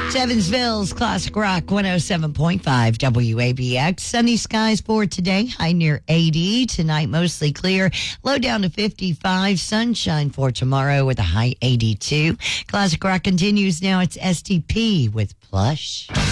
Evansville's Classic Rock 107.5 WABX. Sunny skies for today, high near 80. Tonight, mostly clear, low down to 55. Sunshine for tomorrow with a high 82. Classic Rock continues now. It's STP with Plush.